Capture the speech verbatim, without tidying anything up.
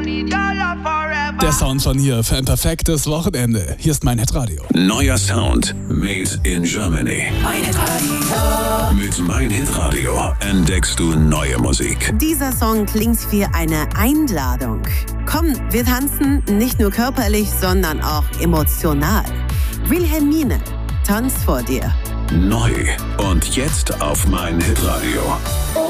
Der Sound von hier für ein perfektes Wochenende. Hier ist mein Hitradio. Neuer Sound made in Germany. Mein Hitradio. Mit Mein Hitradio entdeckst du neue Musik. Dieser Song klingt wie eine Einladung. Komm, wir tanzen nicht nur körperlich, sondern auch emotional. Wilhelmine, tanz vor dir. Neu und jetzt auf Mein Hitradio.